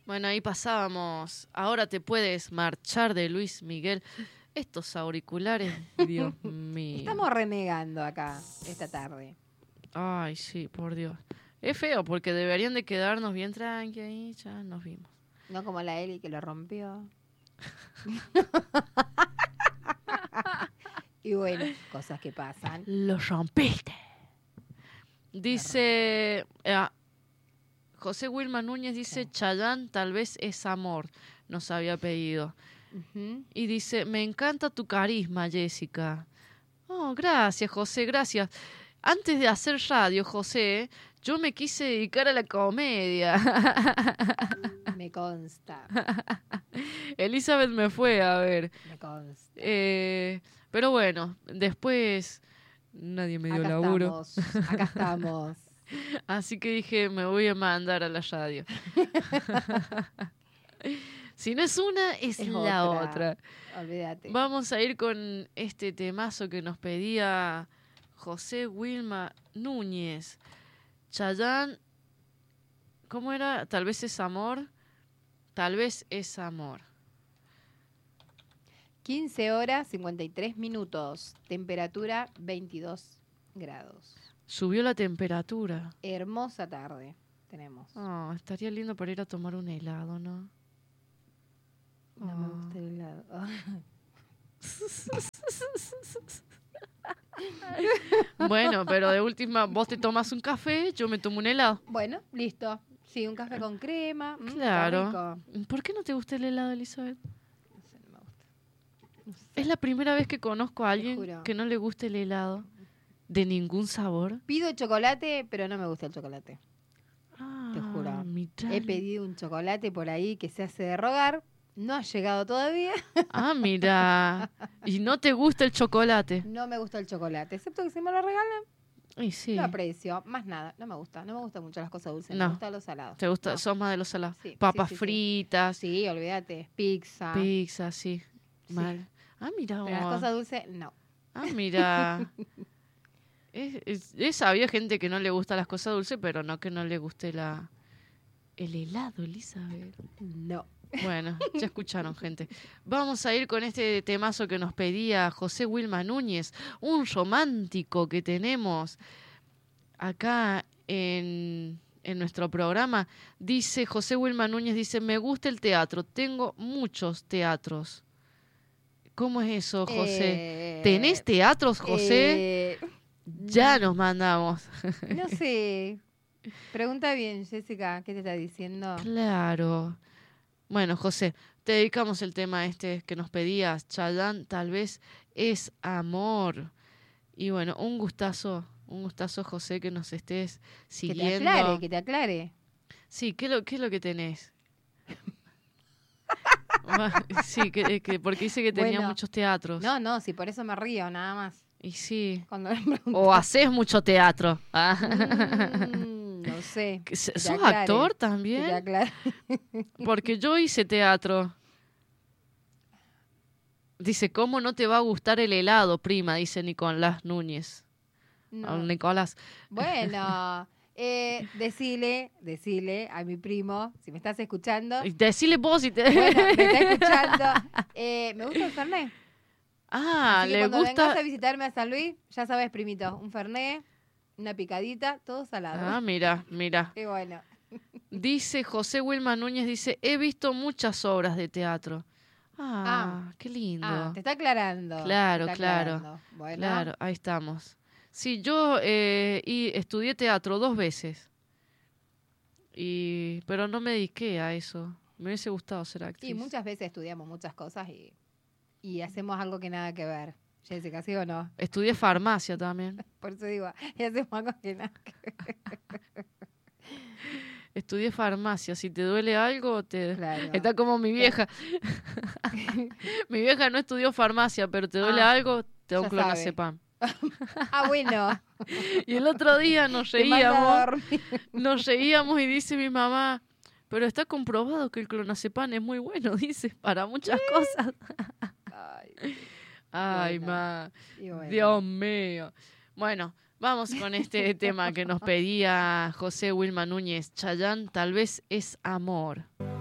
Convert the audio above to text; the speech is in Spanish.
Bueno, ahí pasábamos. Ahora te puedes marchar de Luis Miguel. Estos auriculares, Dios mío. Estamos renegando acá esta tarde. Ay, sí, por Dios. Es feo porque deberían de quedarnos bien tranqui ahí, ya nos vimos. No como la Eli que lo rompió. Y bueno, cosas que pasan. Lo rompiste. Dice... José Wilma Núñez dice, Sí. Chayanne tal vez es amor, nos había pedido. Ujú. Y dice, me encanta tu carisma, Jessica. Oh, gracias, José, gracias. Antes de hacer radio, José, yo me quise dedicar a la comedia. Me consta. Elizabeth me fue a ver. Me consta. Pero bueno, después nadie me dio Acá laburo. estamos. Acá estamos. Así que dije, me voy a mandar a la radio. Si no es una, es la otra. Olvídate. Vamos a ir con este temazo que nos pedía José Wilma Núñez. Chayanne, ¿cómo era? Tal vez es amor. Tal vez es amor. 15 horas, 53 minutos. Temperatura 22 grados. Subió la temperatura. Hermosa tarde tenemos. Oh, estaría lindo para ir a tomar un helado, ¿no? No me gusta el helado. Bueno, pero de última, vos te tomas un café, yo me tomo un helado. Bueno, listo. Sí, un café con crema. Claro. Está rico. ¿Por qué no te gusta el helado, Elizabeth? No sé, no me gusta. No sé. Es la primera vez que conozco a alguien juro. que no le guste el helado de ningún sabor. Pido chocolate, pero no me gusta el chocolate. Ah, Te juro. mirá. He pedido un chocolate por ahí que se hace de rogar. No ha llegado todavía. Ah, mira. ¿Y no te gusta el chocolate? No me gusta el chocolate, excepto que si me lo regalan, Y sí. lo aprecio. Más nada, no me gusta. No me gustan mucho las cosas dulces, No. me gustan los salados. ¿Te gusta? No. Sos más de los salados. Sí, Papas sí, sí, sí. fritas, Sí, olvídate. Pizza. pizza, sí. Sí. Mal. Ah, mira. Pero las cosas dulces, no. Ah, mira. Había gente que no le gusta las cosas dulces, pero no que no le guste el helado, Elizabeth. No. Bueno, ya escucharon, gente. Vamos a ir con este temazo que nos pedía José Wilma Núñez, un romántico que tenemos acá en nuestro programa. Dice José Wilma Núñez, dice, me gusta el teatro, tengo muchos teatros. ¿Cómo es eso, José? ¿Tenés teatros, José? Ya nos mandamos. No sé. Pregunta bien, Jessica, ¿qué te está diciendo? Claro. Bueno, José, te dedicamos el tema este que nos pedías. Chayanne, tal vez es amor. Y bueno, un gustazo, José, que nos estés siguiendo. Que te aclare. Sí, ¿qué es lo que tenés? Sí, porque dice que tenía Bueno, muchos teatros. No, sí, por eso me río, nada más. Y sí. Cuando me preguntan. O haces mucho teatro. No sé. ¿Sos actor Que te también? aclare. Porque yo hice teatro. Dice, ¿cómo no te va a gustar el helado, prima? Dice Nicolás Núñez. No. Nicolás. Bueno, decile a mi primo, si me estás escuchando. Decile vos si te... Bueno, me está escuchando. Me gusta el Fernet. Ah, Así que le cuando gusta... vengas a visitarme a San Luis, ya sabes, primito, un Fernet, una picadita, todo salado. Ah, mira. Y bueno. Dice José Wilma Núñez, dice, he visto muchas obras de teatro. Qué lindo. Te está aclarando. Claro, te está claro. aclarando. Bueno. Claro, ahí estamos. Sí, yo estudié teatro 2 veces. Pero no me dediqué a eso. Me hubiese gustado ser actriz. Y muchas veces estudiamos muchas cosas y hacemos algo que nada que ver. Jessica, ¿sí o no? Estudié farmacia también. Por eso digo, y hacemos algo que nada que ver. Estudié farmacia. Si te duele algo, Claro. Está como mi vieja. Mi vieja no estudió farmacia, pero te duele algo, te da un ya clonazepam. Bueno. Y el otro día nos Te manda a reíamos. dormir. Nos reíamos y dice mi mamá, pero está comprobado que el clonazepam es muy bueno, dice, para muchas cosas. Ay, Bueno, ma. y bueno. Dios mío. Bueno, vamos con este tema que nos pedía José Wilma Núñez. Chayanne, tal vez es amor.